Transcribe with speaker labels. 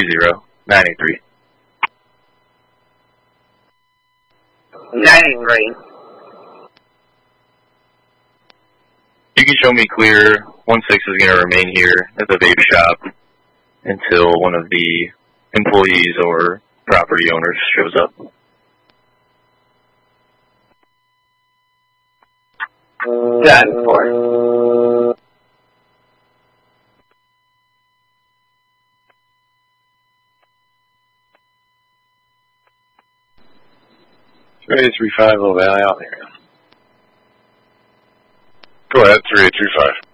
Speaker 1: 983.
Speaker 2: 983.
Speaker 1: You can show me clear. 16 is going to remain here at the vape shop until one of the employees or property owners shows up.
Speaker 2: Done for.
Speaker 3: Ready 35, Little Valley out there.
Speaker 4: Go ahead, 3825.